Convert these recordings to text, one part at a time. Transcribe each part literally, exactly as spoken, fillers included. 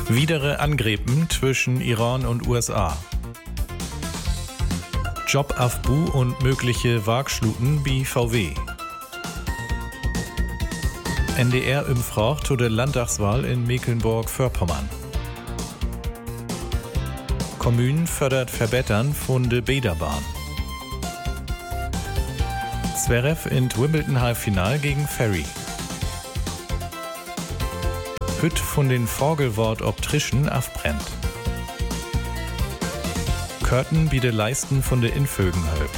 Widere Angrepen zwischen Iran und U S A. Jobaufbau und mögliche Waagschluten bei V W. N D R umfragt zu der Landtagswahl in Mecklenburg-Vorpommern. Kommunen fördert Verbessern von der Bäderbahn. Zverev in Wimbledon Halbfinal gegen Ferry. Hütt von den Vogelwort ob Trischen abbrennt. Körten biete Leisten von der Infögenhölp.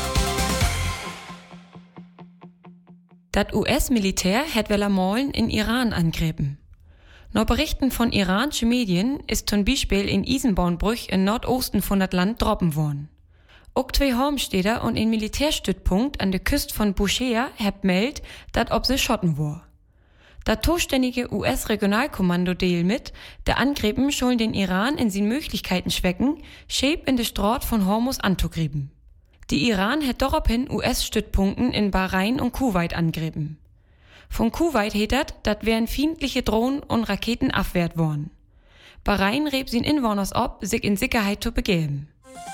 Das U S-Militär hat wella Maulen in Iran angriffen. Nach Berichten von iranischen Medien ist zum Beispiel in Isenbornbrüch im Nordosten von das Land droppen worden. Auch zwei Hormstädter und ein Militärstützpunkt an der Küste von Bushehr hat meldt, dat ob sie schotten war. Das zuständige U S-Regionalkommando deal mit, der Angriffen sollen den Iran in seinen Möglichkeiten schwecken, Schäb in de Straat von Hormuz anzugrieben. Die Iran hat daraufhin U S-Stützpunkten in Bahrain und Kuwait angriffen. Von Kuwait hetet, dat wären feindliche Drohnen und Raketen abwehrt worden. Bahrain reb sin Inwoners ab, sich in Sicherheit zu begeben.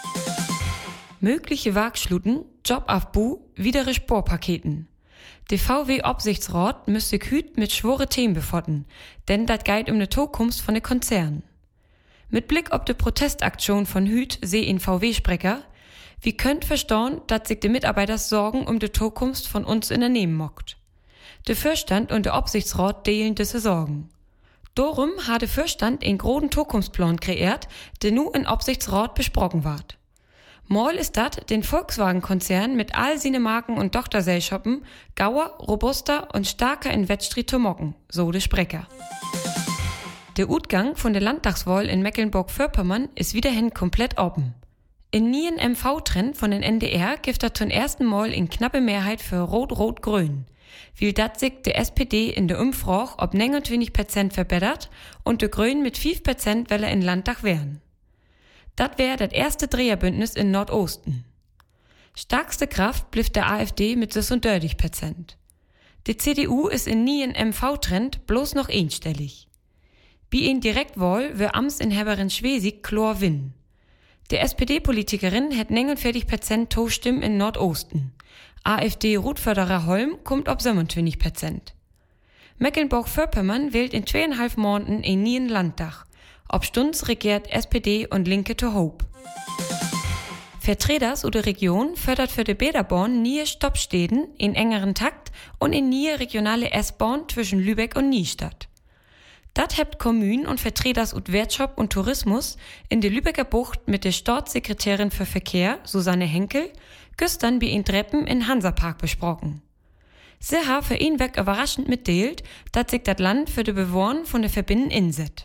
Mögliche Waagschluten, Jobaufbau, widere Sportpaketen. Der V W-Obsichtsrat müsste hüt mit schwore Themen befotten, denn dat geht um de Zukunft von de Konzern. Mit Blick auf de Protestaktion von hüt seh in V W-Sprecher, wie könnt verstauen, dat sich de Mitarbeiter Sorgen um de Zukunft von uns Unternehmen mockt. De Vorstand und de Obsichtsrat deilen diese Sorgen. Darum hat de Vorstand einen großen Zukunftsplan kreiert, der nu in Obsichtsrat besprochen ward. Mal ist dat den Volkswagen-Konzern mit all seine Marken und Tochtergesellschaften gauer, robuster und starker in Wettstreit zu mocken, so de Sprecher. Der Utgang von der Landtagswahl in Mecklenburg-Vorpommern ist wiederhin komplett offen. In nien M V-Trend von den N D R gibt er zum ersten Mal in knappe Mehrheit für Rot-Rot-Grün. Wie dat sich der S P D in der Umfrage ob neunundzwanzig Prozent verbessert und de Grünen mit fünf Prozent Welle in Landtag wären. Dat wär das erste Dreherbündnis in Nordosten. Starkste Kraft blieb der A f D mit sechsunddreißig Prozent. Die C D U ist in nie in M V-Trend bloß noch einstellig. Wie in Direktwahl wär Amtsinhaberin Schwesig klar win. Der S P D-Politikerin hat neunundvierzig Prozent Tostimmen in Nordosten. A f D-Rutförderer Holm kommt auf siebenundzwanzig Prozent. Mecklenburg-Vorpommern wählt in zweieinhalb Monaten ein neuen Landtag. Ob Stunds regiert S P D und Linke to Hope. Vertreters oder Region fördert für die Bäderbahn nie Stoppstäden in engeren Takt und in nie regionale S-Bahn zwischen Lübeck und Niestadt. Dat hebt Kommunen und Vertreters ut Wirtschaft und Tourismus in der Lübecker Bucht mit der Staatssekretärin für Verkehr, Susanne Henkel, gestern bei in Treppen in Hansapark besprochen. Sie haben für ihn weg überraschend mitteilt, dass sich das Land für die Bewohner von der Verbinden inset.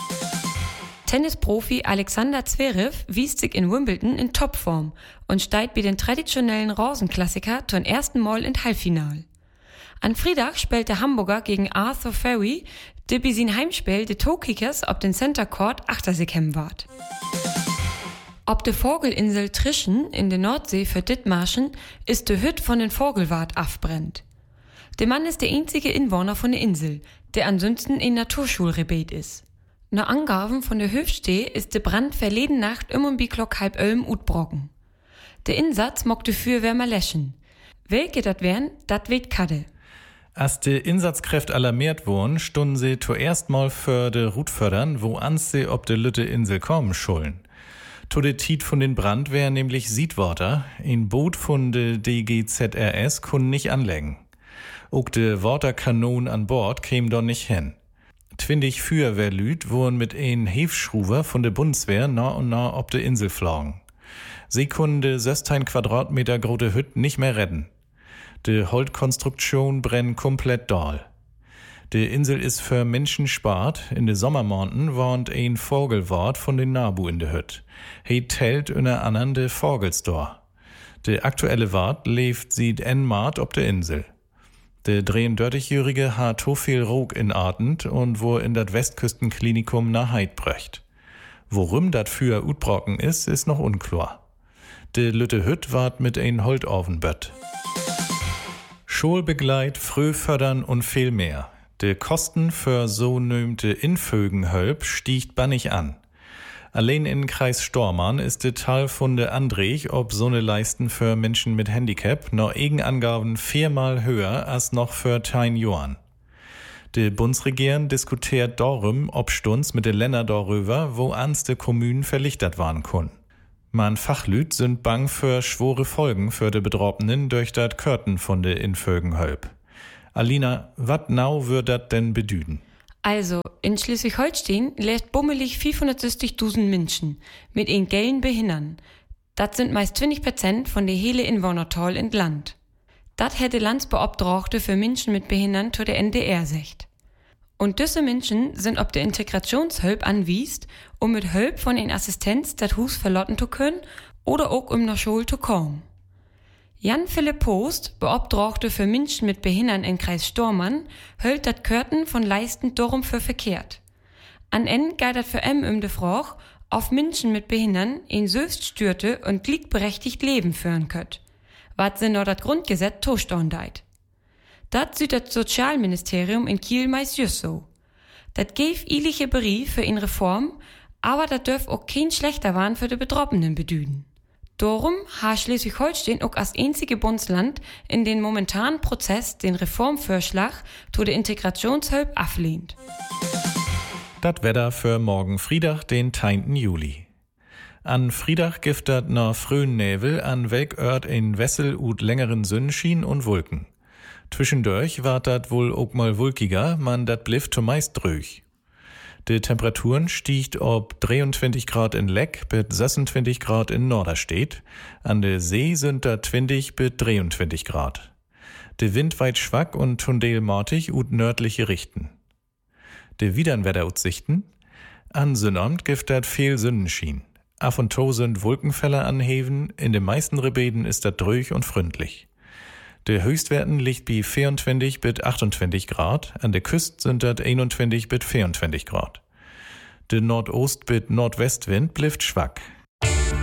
Tennisprofi Alexander Zverev wies sich in Wimbledon in Topform und steigt bei den traditionellen Rosenklassiker zum ersten Mal in Halbfinal. An Freitag spielt der Hamburger gegen Arthur Ferry, der bei seinem Heimspiel die Toe-Kickers auf den Center Court achter sich hemmen ward. Ob der Vogelinsel Trischen in der Nordsee für Dithmarschen ist der Hütt von den Vogelwart abbrennt. Der Mann ist der einzige Inwohner von der Insel, der ansonsten in Naturschulrebet ist. Nach Angaben von der Höfsteh ist der Brand verleden Nacht immer um die Glock halb Ölm utbrocken. Der Insatz mochte Feuerwehr mal läschen. Welche dat wären, dat weet Kadde. Als die Einsatzkräfte alarmiert wurden, stunden sie zuerst mal für de Rutfördern, wo ans sie ob de Lütte Insel kommen schulden. To de Tiet von den Brand wär nämlich Siedwater, ein Boot von de D G Z R S kun nicht anlegen. Auch de Waterkanon an Bord käm doch nicht hin. Twindig Feuerwehrlüt wurden mit ein Hefschruber von der Bundeswehr nah und nah ob de Insel flogen. Sie konnten de sechzehn Quadratmeter große Hütte nicht mehr retten. De Holzkonstruktion brennt komplett doll. De Insel ist für Menschen spart. In de Sommermonaten wohnt ein Vogelwart von den Nabu in de Hütte. He tellt unter anderem de Vogelstor. De aktuelle Wart lebt sieht en Mart ob de Insel. Der dreiunddreißigjährige hat so viel Rog inatmet und wo in dat Westküstenklinikum nach Heid bröcht. Worum dat für utbrocken ist, ist noch unklar. De Lütte Hütt ward mit ein Holtofen bött. Schulbegleit, Frühfördern und viel mehr. De Kosten für so nömte Infögenhölp stiegt bannig an. Allein in Kreis Stormarn ist de Tal von de Andrech ob so ne Leisten für Menschen mit Handicap noch Egenangaben viermal höher als noch für Tein Johann. De Bundesregierung diskutiert darum, ob stunds mit den Ländern darüber, wo ans de Kommunen verlichtert waren kun. Man Fachlüt sind bang für schwore Folgen für de Betroffenen durch dat Körten von de Infögenhölp. Alina, wat nau würd dat denn bedüden? Also, in Schleswig-Holstein lebt bummelig vierhundertsechzigtausend Menschen mit en gellen Behindern. Das sind meist zwanzig Prozent von der hele Inwohnertal in Land. Das hätte Landsbeobdrochte für Menschen mit Behindern zu der N D R secht. Und diese Menschen sind ob der Integrationshilfe anwiest, um mit Hilfe von en Assistenz das Hus verlotten zu können oder auch um nach Schule zu kommen. Jan Philipp Post, Beobdrochte für Menschen mit Behindern in Kreis Stormarn, hält dat Körten von Leisten darum für verkehrt. An en geht dat für em um de Frage, auf Menschen mit Behindern in selbststürte und gleichberechtigt Leben führen könnt. Wat sie noch dat Grundgesetz tostorn deit. Dat sieht das Sozialministerium in Kiel meist just so. Dat gäf iliche Brief für in Reform, aber dat dürf auch kein schlechter Wahn für die Betroffenen bedüden. Darum ha Schleswig-Holstein auch als einzige Bundesland in den momentanen Prozess den Reformvorschlag zu der Integrationshilfe ablehnt. Dat Wetter für morgen Friedach, den zehnten Juli. An Friedach giftet noch frühen Nebel, an welk Ort in Wessel ut längeren Sonnenschien und Wolken. Zwischendurch ward dat wohl auch mal wolkiger, man dat bliff zumeist drüch. Die Temperaturen stiegt ob dreiundzwanzig Grad in Leck bis sechsundzwanzig Grad in Norderstedt. An der See sind da zwanzig bis dreiundzwanzig Grad. Der Wind weit schwach und tundelmartig ut nördliche Richten. De Widernwetteraussichten. An Sonnabend gibt dat viel Sonnenschien. Af und to sind Wolkenfälle anheven, in den meisten Rebeden ist dat drüch und freundlich. Der Höchstwerten liegt bei vierundzwanzig bis achtundzwanzig Grad, an der Küste sind das einundzwanzig bis vierundzwanzig Grad. Der Nordost- bis Nordwestwind bleibt schwach.